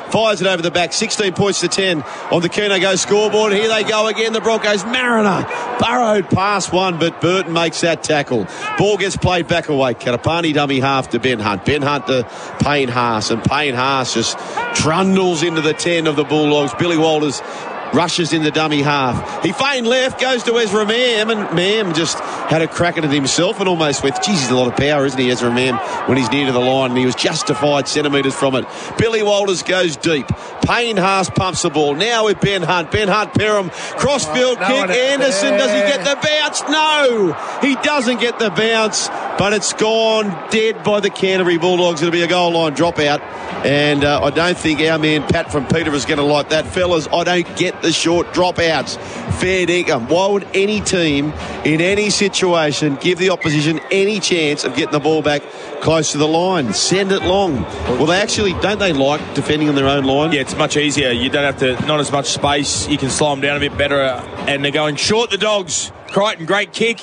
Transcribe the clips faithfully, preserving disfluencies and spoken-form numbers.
fires it over the back. sixteen points to ten on the Keno Go scoreboard. Here they go again, the Broncos. Mariner burrowed past one, but Burton makes that tackle. Ball gets played back away. Katapani dummy half to Ben Hunt. Ben Hunt to Payne Haas, and Payne Haas just trundles into the ten of the Bulldogs. Billy Walters rushes in the dummy half. He feigned left, goes to Ezra Mam, and Mam just had a crack at it himself and almost went, geez, he's a lot of power, isn't he, Ezra Mam, when he's near to the line, and he was justified centimetres from it. Billy Walters goes deep. Payne Haas pumps the ball. Now with Ben Hunt. Ben Hunt, Perham, crossfield oh, kick. No Anderson, does he get the bounce? No! He doesn't get the bounce, but it's gone dead by the Canterbury Bulldogs. It'll be a goal line dropout, and uh, I don't think our man Pat from Peter is going to like that. Fellas, I don't get the short dropouts. Fair dinkum. Why would any team in any situation give the opposition any chance of getting the ball back close to the line? Send it long. Well, they actually, don't they like defending on their own line? Yeah, it's much easier. You don't have to, not as much space. You can slow them down a bit better, and they're going short, the Dogs. Crichton, great kick.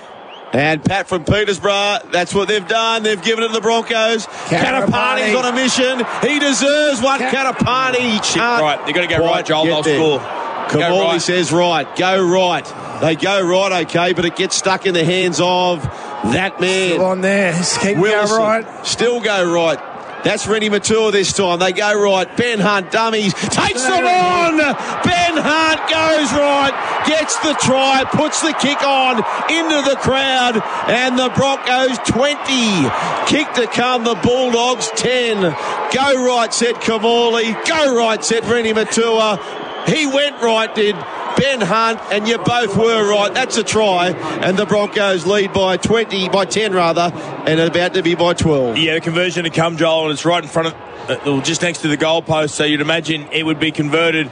And Pat from Peterborough, that's what they've done. They've given it to the Broncos. Katapani's on a mission. He deserves one. Katapani can't. Right, they've got to go right, Joel. They'll score. Kamali right. says right. Go right. They go right, okay, but it gets stuck in the hands of that man. Still on there. Just keep Wilson. going right. Still go right. That's Rennie Matua this time. They go right. Ben Hunt, dummies, takes them on. Ben Hunt goes right, gets the try, puts the kick on into the crowd, and the Broncos twenty. Kick to come, the Bulldogs ten. Go right, said Kamali. Go right, said Rennie Matua. He went right, did Ben Hunt, and you both were right. That's a try, and the Broncos lead by twenty, by ten rather, and about to be by twelve. Yeah, the conversion to come, Joel, and it's right in front of, uh, just next to the goalpost, so you'd imagine it would be converted.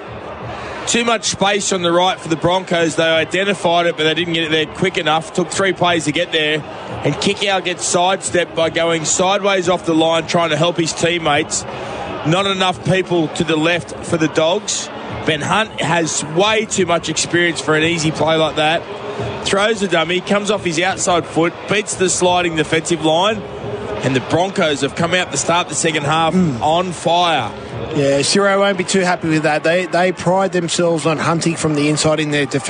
Too much space on the right for the Broncos. They identified it, but they didn't get it there quick enough. Took three plays to get there, and Kickout gets sidestepped by going sideways off the line, trying to help his teammates. Not enough people to the left for the Dogs. Ben Hunt has way too much experience for an easy play like that. Throws the dummy, comes off his outside foot, beats the sliding defensive line, and the Broncos have come out to start the second half mm. on fire. Yeah, Ciro won't be too happy with that. They they pride themselves on hunting from the inside in their defence.